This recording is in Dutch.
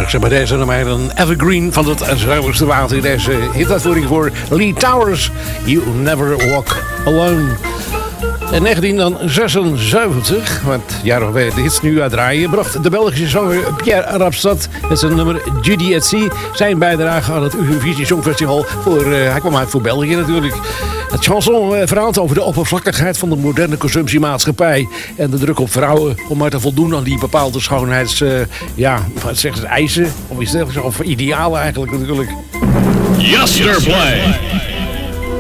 Ik zeg bij deze nog maar een evergreen van het zuiverste water in deze hituitvoering voor Lee Towers. You Never Walk Alone. In 1976, want jaren waar we de hits nu uitdraaien, bracht de Belgische zanger Pierre Rapstad met zijn nummer Judy at Sea zijn bijdrage aan het Eurovisie Songfestival. Hij kwam uit voor België natuurlijk. Het chanson verhaalt over de oppervlakkigheid van de moderne consumptiemaatschappij en de druk op vrouwen om maar te voldoen aan die bepaalde eisen of iets dergelijks, of idealen eigenlijk natuurlijk. Yesterplay.